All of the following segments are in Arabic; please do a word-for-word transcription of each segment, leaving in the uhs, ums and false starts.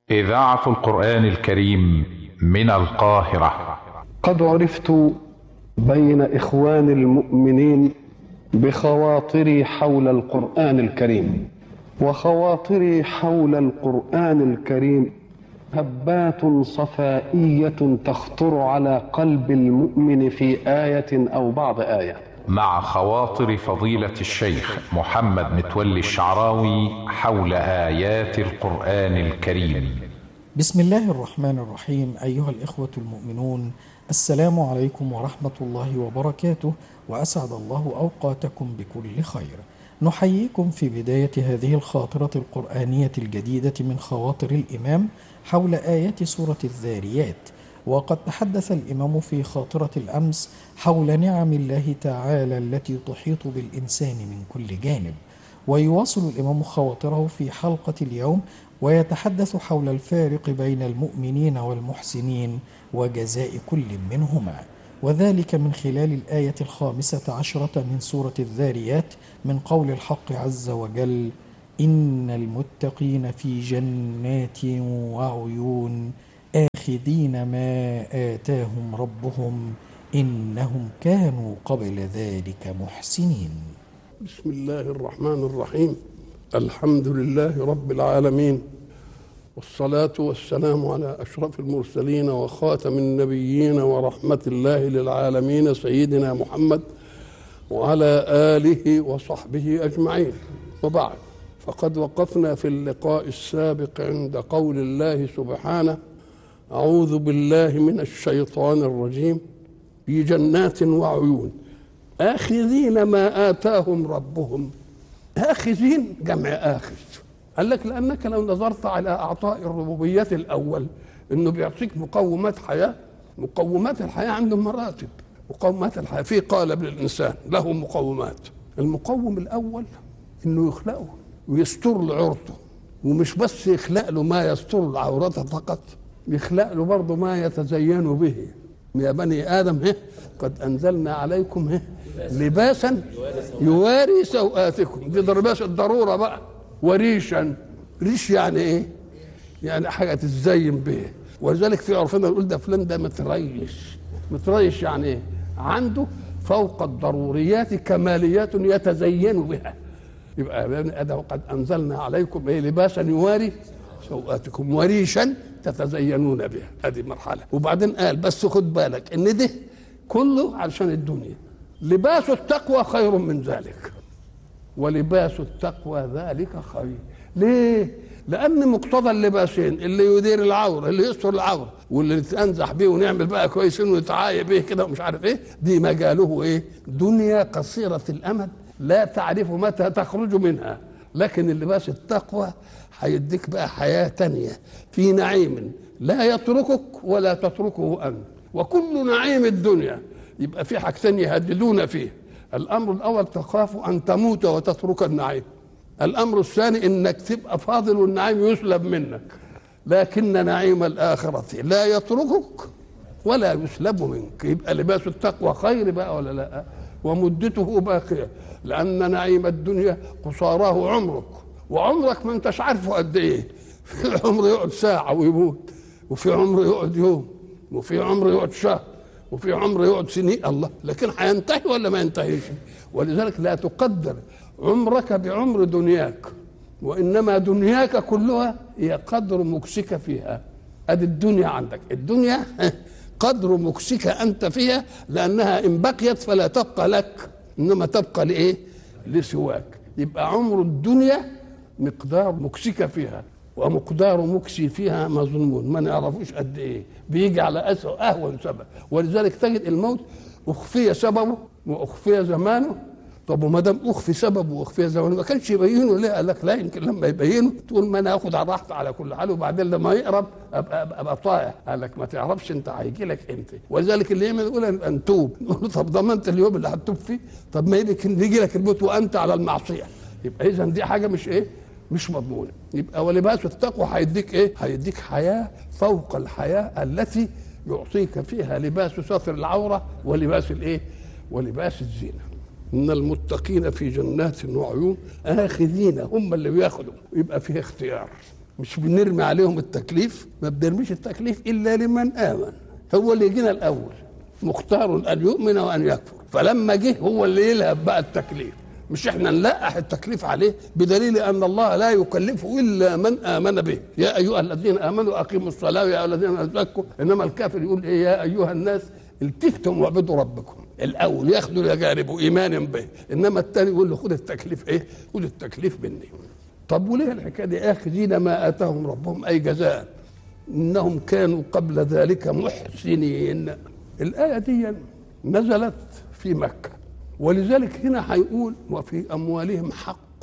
إذاعة القرآن الكريم من القاهرة. قد عرفت بين إخوان المؤمنين بخواطري حول القرآن الكريم، وخواطري حول القرآن الكريم هبات صفائية تخطر على قلب المؤمن في آية أو بعض آية. مع خواطر فضيلة الشيخ محمد متولي الشعراوي حول آيات القرآن الكريم. بسم الله الرحمن الرحيم. أيها الإخوة المؤمنون، السلام عليكم ورحمة الله وبركاته، وأسعد الله أوقاتكم بكل خير. نحييكم في بداية هذه الخاطرة القرآنية الجديدة من خواطر الإمام حول آيات سورة الذاريات. وقد تحدث الإمام في خاطرة الأمس حول نعم الله تعالى التي تحيط بالإنسان من كل جانب، ويواصل الإمام خواطره في حلقة اليوم ويتحدث حول الفارق بين المؤمنين والمحسنين وجزاء كل منهما، وذلك من خلال الآية الخامسة عشرة من سورة الذاريات من قول الحق عز وجل: إن المتقين في جنات وعيون آخذين ما آتاهم ربهم إنهم كانوا قبل ذلك محسنين. بسم الله الرحمن الرحيم. الحمد لله رب العالمين، والصلاة والسلام على أشرف المرسلين وخاتم النبيين ورحمة الله للعالمين سيدنا محمد وعلى آله وصحبه أجمعين، وبعد. فقد وقفنا في اللقاء السابق عند قول الله سبحانه: أعوذ بالله من الشيطان الرجيم في جنات وعيون آخذين ما آتاهم ربهم. آخذين جمع آخذ. قال لك لأنك لو نظرت على أعطاء الربوبية الأول إنه بيعطيك مقومات حياة. مقومات الحياة عنده مراتب. مقومات الحياة في قالب للإنسان له مقومات. المقوم الأول إنه يخلقه ويستر له عورته، ومش بس يخلق له ما يستر العورته فقط، يخلق له برضه ما يتزين به. يا بني آدم هه قد أنزلنا عليكم هه لباسا يواري سوآتكم. دي لباس الضرورة بقى. وريشا، ريش يعني ايه؟ يعني حاجة تتزين به. ولذلك في عرفنا نقول ده فلان ده متريش. متريش يعني ايه؟ عنده فوق الضروريات كماليات يتزين بها. يبقى يا بني آدم قد أنزلنا عليكم ايه لباسا يواري سوآتكم وريشا تتزينون بها. ادي مرحلة. وبعدين قال بس خد بالك ان ده كله علشان الدنيا. لباس التقوى خير من ذلك، ولباس التقوى ذلك خير. ليه؟ لأن مقتضى اللباسين اللي يدير العورة، اللي يستر العورة، واللي نتأنزح بيه ونعمل بقى كويسين ونتعايب بيه كده ومش عارف ايه، دي مجاله ايه؟ دنيا قصيرة الأمد لا تعرف متى تخرج منها. لكن اللباس التقوى هيديك بقى حياة تانية في نعيم لا يتركك ولا تتركه أنت. وكل نعيم الدنيا يبقى في حاجتين يهددون فيه. الأمر الأول تخاف أن تموت وتترك النعيم. الأمر الثاني إنك تبقى فاضل والنعيم يسلب منك. لكن نعيم الآخرة لا يتركك ولا يسلب منك. يبقى لباس التقوى خير بقى ولا لا؟ ومدته باقية. لأن نعيم الدنيا قصاراه عمرك، وعمرك ما انتش عارفه قد ايه. في عمر يقعد ساعة ويموت، وفي عمر يقعد يوم، وفي عمر يقعد شهر، وفي عمر يقعد سنين. الله، لكن هينتهي ولا ما ينتهيش؟ ولذلك لا تقدر عمرك بعمر دنياك، وإنما دنياك كلها هي قدر مكسك فيها. ادي الدنيا عندك. الدنيا قدر مكسك أنت فيها، لأنها إن بقيت فلا تبقى لك، إنما تبقى لإيه؟ لسواك. يبقى عمر الدنيا مقدار مكسك فيها، ومقدار مكسي فيها مظلوم ما نعرفوش قد ايه. بيجي على اسوء اهون سبب. ولذلك تجد الموت اخفي سببه واخفي زمانه. طب وما دام اخفي سببه واخفي زمانه ما كانش يبينه ليه؟ قال لك لا، يمكن لما يبينه تقول ما انا اخد على راحتي على كل حال، وبعدين لما يقرب ابقى ابقى, أبقى طائع. قال لك ما تعرفش انت هيجي لك امتى. ولذلك اللي يعمل يقول نبقى نتوب. نقول له طب ضمنت اليوم اللي هتتوب فيه؟ طب ما يمكن يجي لك الموت وانت على المعصيه. يبقى اذا دي حاجه مش ايه؟ مش مضمونه. يبقى ولباس التقوى هيديك ايه؟ هيديك حياه فوق الحياه التي يعطيك فيها لباس ستر العوره ولباس الايه؟ ولباس الزينه. ان المتقين في جنات وعيون آخذين، هم اللي بياخدوا. يبقى فيه اختيار. مش بنرمي عليهم التكليف، ما بنرميش التكليف الا لمن امن. هو اللي يجينا الاول، مختار ان يؤمن وان يكفر، فلما جه هو اللي يلهب بقى التكليف، مش احنا نلقح التكليف عليه، بدليل ان الله لا يكلف الا من امن به. يا ايها الذين امنوا اقيموا الصلاه ويا ايها الذين زكوا. انما الكافر يقول ايه؟ يا ايها الناس التفتوا واعبدوا ربكم. الاول ياخذوا الجانب ايمانا به، انما الثاني يقول له خذ التكليف ايه؟ خذ التكليف مني. طب وليه الحكايه دي؟ اخذين ما اتاهم ربهم اي جزاء انهم كانوا قبل ذلك محسنين. الايه دي نزلت في مكه، ولذلك هنا هيقول وفي اموالهم حق،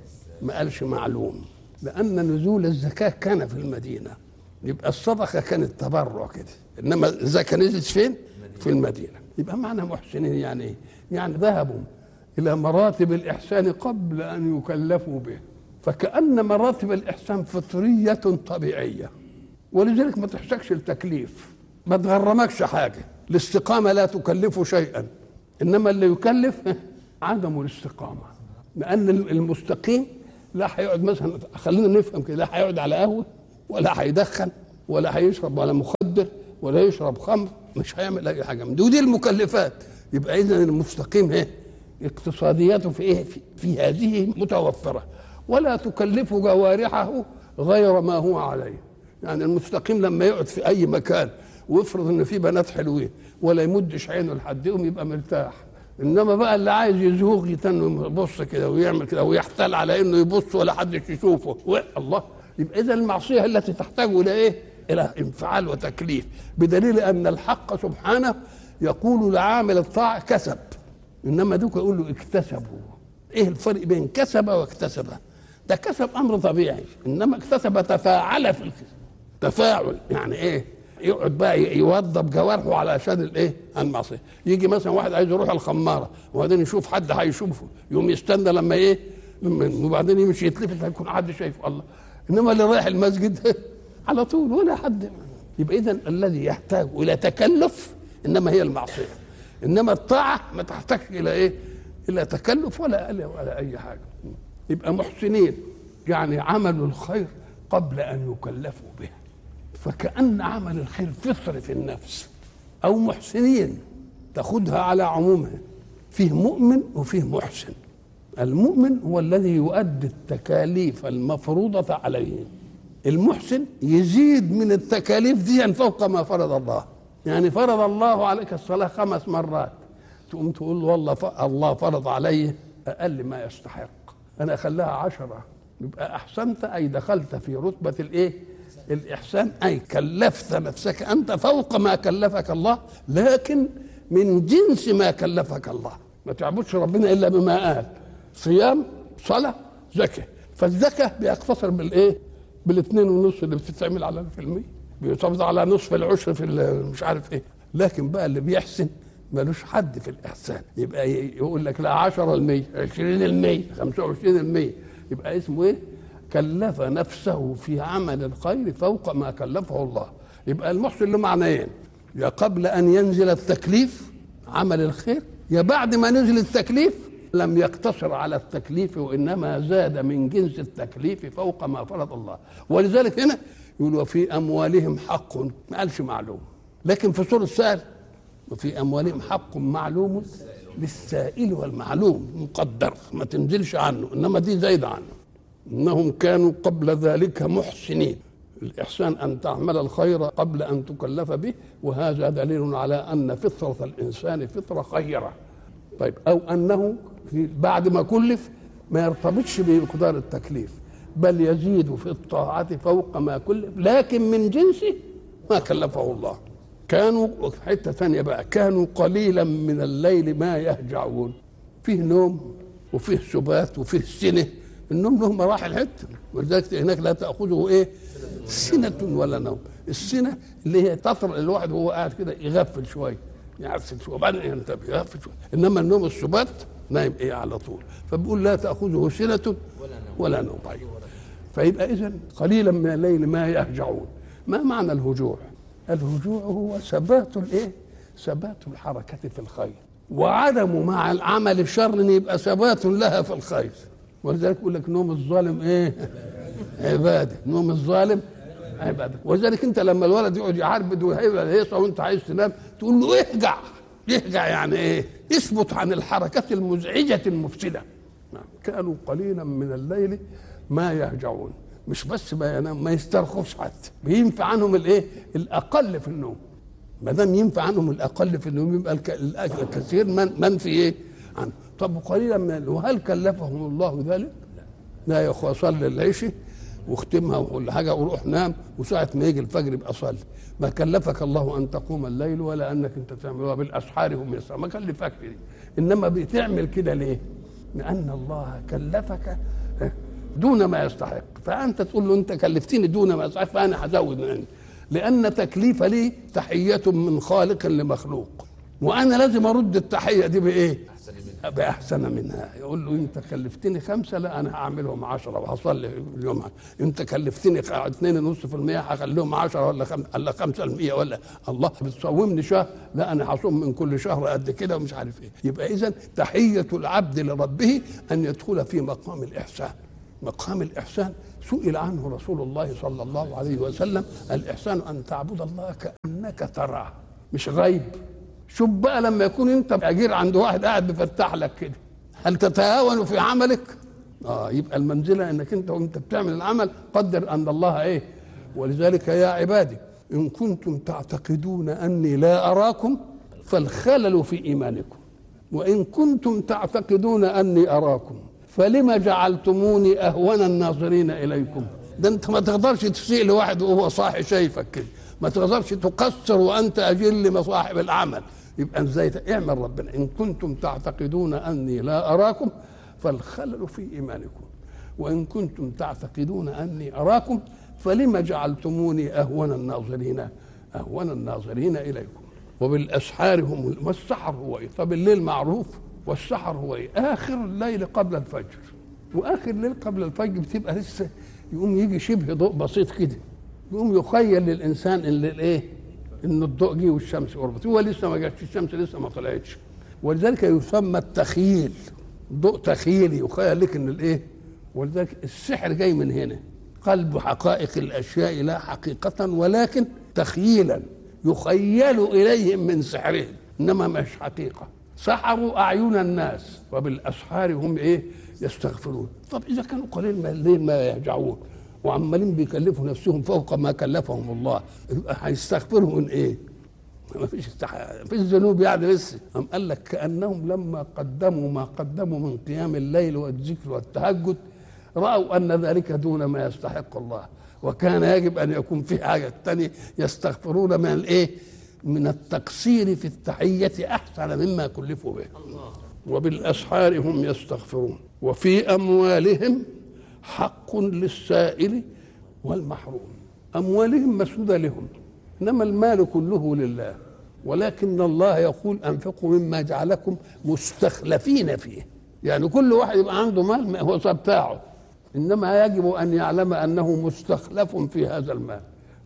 ما قالش معلوم، لان نزول الزكاه كان في المدينه، يبقى الصدقه كانت تبرع كده، انما الزكاه نزلت فين؟ في المدينه. يبقى معنى محسنين يعني ايه؟ يعني ذهبوا الى مراتب الاحسان قبل ان يكلفوا به، فكأن مراتب الإحسان فطرية طبيعية، ولذلك ما تحتاجش التكليف، ما تغرمكش حاجة. الاستقامة لا تكلف شيئا، إنما اللي يكلف عدم الاستقامة، لأن المستقيم لا هيقعد مثلا، خلينا نفهم كده، لا هيقعد على قهوة ولا هيدخن ولا هيشرب ولا مخدر ولا يشرب خمر، مش هيعمل أي حاجة من دي، ودي المكلفات. يبقى إذن المستقيم ايه؟ اقتصادياته في ايه؟ في, في هذه متوفرة، ولا تكلف جوارحه غير ما هو عليه. يعني المستقيم لما يقعد في اي مكان ويفرض ان في بنات حلوين ولا يمدش عينه لحدهم يبقى مرتاح، انما بقى اللي عايز يزوغ يتنم يبص كده ويعمل كده ويحتال على انه يبص ولا حد يشوفه الله، يبقى اذا المعصيه التي تحتاج الى ايه؟ الى انفعال وتكليف، بدليل ان الحق سبحانه يقول لعامل الطاعه كسب، انما دوك يقول له اكتسبوا. ايه الفرق بين كسب واكتسب؟ ده كسب امر طبيعي، انما اكتسب تفاعل في الكسب، تفاعل يعني ايه؟ يقعد بقى يوظف جوارحه علشان الايه؟ المعصيه. يجي مثلا واحد عايز يروح الخماره وبعدين يشوف حد هيشوفه يقوم يستنى لما ايه؟ وبعدين يمشي يتلفت هيكون حد شايفه الله، انما اللي رايح المسجد على طول ولا حد. يبقى اذا الذي يحتاج الى تكلف انما هي المعصيه، انما الطاعه ما تحتاج الى ايه؟ الى تكلف ولا ولا اي حاجه. يبقى محسنين يعني عملوا الخير قبل ان يكلفوا به، فكأن عمل الخير فطر في النفس. او محسنين تاخدها على عمومها، فيه مؤمن وفيه محسن. المؤمن هو الذي يؤدي التكاليف المفروضة عليه، المحسن يزيد من التكاليف دي فوق ما فرض الله. يعني فرض الله عليك الصلاة خمس مرات، تقوم تقول والله الله فرض علي أقل ما يستحق، أنا أخليها عشرة، يبقى أحسنت، أي دخلت في رتبة الإيه؟ الإحسان، أي كلفت نفسك أنت فوق ما كلفك الله، لكن من جنس ما كلفك الله. ما تعبدش ربنا إلا بما قال، صيام، صلاة، زكاة. فالزكاة بيقتصر بالإيه؟ بالاثنين ونص اللي بتتعمل على في المية، بيصبر على نصف العشر في مش عارف إيه. لكن بقى اللي بيحسن ملوش حد في الإحسان، يبقى يقول لك لا عشرة المية، عشرين المية، خمسة وعشرين المية، يبقى اسمه إيه؟ كلف نفسه في عمل الخير فوق ما كلفه الله. يبقى المحسن له معنيين، يا قبل أن ينزل التكليف عمل الخير، يا بعد ما نزل التكليف لم يقتصر على التكليف وإنما زاد من جنس التكليف فوق ما فرض الله. ولذلك هنا يقول وفي أموالهم حق، ما قالش معلوم، لكن في سورة السائل وفي أموالهم حق معلوم للسائل والمعلوم، مقدر ما تنزلش عنه، إنما دي زايدة عنه. إنهم كانوا قبل ذلك محسنين. الإحسان أن تعمل الخير قبل أن تكلف به، وهذا دليل على أن فطرة الإنسان فطرة خيرة. طيب أو أنه في بعد ما كلف ما يرتبطش بمقدار التكليف، بل يزيد في الطاعة فوق ما كلف، لكن من جنس ما كلفه الله. كانوا في حتة ثانية بقى، كانوا قليلا من الليل ما يهجعون. فيه نوم وفيه سبات وفيه سنة، النوم له مراحل حتة، ولذلك هناك لا تأخذه ايه؟ سنة ولا نوم. السنة اللي هي تطرق الواحد وهو قاعد كده يغفل شوية، يغفل شوية وبعدين ينتبه يغفل شوية، انما النوم السبات نايم ايه على طول. فبيقول لا تأخذه سنة ولا نوم. طيب فيبقى اذا قليلا من الليل ما يهجعون. ما معنى الهجوع؟ الهجوع هو ثبات الايه؟ ثبات الحركة في الخير، وعدم مع العمل الشر ان يبقى ثبات لها في الخير. ولذلك يقول لك نوم الظالم ايه؟ عباده، نوم الظالم عباده. وذلك انت لما الولد يقعد يعربد ويهيصه وانت عايز تنام تقول له اهجع. يهجع يعني ايه؟ اثبت عن الحركات المزعجه المفسده. كانوا قليلا من الليل ما يهجعون، مش بس ما ينام، ما يسترخوش حتى، بينفع عنهم الايه؟ الاقل في النوم. ما دام ينفع عنهم الاقل في النوم يبقى الكثير من منفي ايه عنه. طب قليلا من، وهل كلفهم الله ذلك؟ لا يا اخويا، صلي العشاء واختمها وكل حاجه وروح نام، وساعه ما يجي الفجر يبقى صلي. ما كلفك الله ان تقوم الليل ولا انك انت تعملها بالاسحار هم يسرون، ما كلفك دي. انما بتعمل كده ليه؟ لان الله كلفك دون ما يستحق، فانت تقول له انت كلفتني دون ما يستحق فانا هزود من عندي، لان تكليف لي تحيه من خالق لمخلوق، وانا لازم ارد التحيه دي بايه؟ باحسن منها. يقول له انت كلفتني خمسه، لا انا هعملهم عشره وهصلي اليوم. انت كلفتني اثنين ونص في المية، هخليهم عشره ولا خم... ولا خمسه المية، ولا الله بتصومني شهر، لا انا هصوم من كل شهر قد كده ومش عارف ايه. يبقى اذا تحيه العبد لربه ان يدخل في مقام الاحسان. مقام الإحسان سئل عنه رسول الله صلى الله عليه وسلم: الإحسان أن تعبد الله كأنك تراه، مش غيب. شوف بقى لما يكون أنت أجير عند واحد قاعد بيفتح لك كده، هل تتهاون في عملك؟ آه يبقى المنزلة أنك أنت وأنت بتعمل العمل قدر أن الله إيه. ولذلك يا عبادي إن كنتم تعتقدون أني لا أراكم فالخلل في إيمانكم، وإن كنتم تعتقدون أني أراكم فلما جعلتموني أهون الناظرين إليكم. ده أنت ما تقدرش تسيء لواحد وهو صاحي شايفك كده، ما تقدرش تقصر وأنت أجل مصاحب العمل. يبقى ازاي اعمل ربنا إن كنتم تعتقدون أني لا أراكم فالخلل في إيمانكم، وإن كنتم تعتقدون أني أراكم فلما جعلتموني أهون الناظرين أهون الناظرين إليكم. وبالأسحار هم. والسحر هو إيه؟ طب الليل معروف، والسحر هو ايه؟ اخر الليل قبل الفجر. واخر الليل قبل الفجر بتبقى لسه يقوم يجي شبه ضوء بسيط كده، يقوم يخيل للانسان ان الايه؟ ان الضوء جه والشمس قربت، هو لسه ما جاتش الشمس، لسه ما طلعتش. ولذلك يسمى التخييل، ضوء تخيلي يخيل لك ان الايه؟ ولذلك السحر جاي من هنا، قلب حقائق الاشياء لا حقيقه ولكن تخييلا يخيل اليهم من سحرهم، انما مش حقيقه. سحروا أعين الناس وبالأسحار هم إيه؟ يستغفرون. طب إذا كانوا قليل من الليل ما يهجعون وعمالين بيكلفوا نفسهم فوق ما كلفهم الله، هيستغفروا من إيه؟ ما فيش استح... في الذنوب يعني لسه. أم قال لك كأنهم لما قدموا ما قدموا من قيام الليل والذكر والتهجد رأوا أن ذلك دون ما يستحق الله، وكان يجب أن يكون في حاجة تانية يستغفرون من الإيه؟ من التقصير في التحية أحسن مما كلفوا به. وبالأسحار هم يستغفرون. وفي أموالهم حق للسائل والمحروم. أموالهم مسودة لهم، إنما المال كله لله، ولكن الله يقول أنفقوا مما جعلكم مستخلفين فيه. يعني كل واحد يبقى عنده مال هو بتاعه، إنما يجب أن يعلم أنه مستخلف في هذا المال،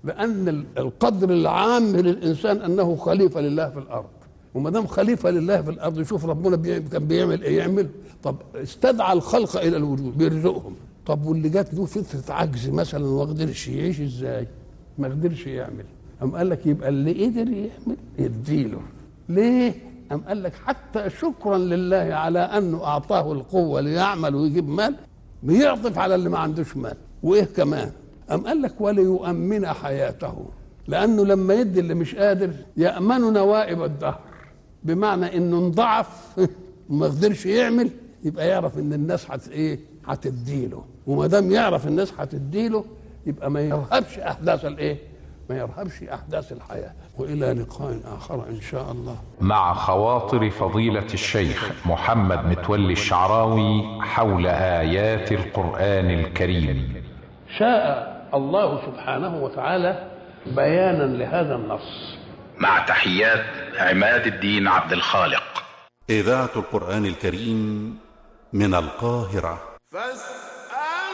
لأن القدر العام للإنسان أنه خليفة لله في الأرض. وما دام خليفة لله في الأرض يشوف ربنا كان بيعمل إيه؟ يعمل. طب استدعى الخلق إلى الوجود بيرزقهم. طب واللي جات له فترة عجز مثلا وما قدرش يعيش إزاي؟ ما قدرش يعمل. أم قال لك يبقى اللي قدر يعمل يديله. ليه؟ أم قال لك حتى شكرا لله على أنه أعطاه القوة ليعمل ويجيب مال، بيعطف على اللي ما عندوش مال. وإيه كمان؟ أم قال لك وليؤمن حياته، لأنه لما يدي اللي مش قادر يأمن نوائب الدهر، بمعنى إنه انضعف وما قدرش يعمل يبقى يعرف إن الناس هت إيه؟ هتديله. وما دام يعرف الناس هتديله يبقى ما يرهبش أحداث الإيه؟ ما يرهبش أحداث الحياة. وإلى لقاء آخر إن شاء الله. مع خواطر فضيلة الشيخ محمد متولي الشعراوي حول آيات القرآن الكريم. شاء الله سبحانه وتعالى بيانا لهذا النص. مع تحيات عماد الدين عبد الخالق. إذاعة القرآن الكريم من القاهرة.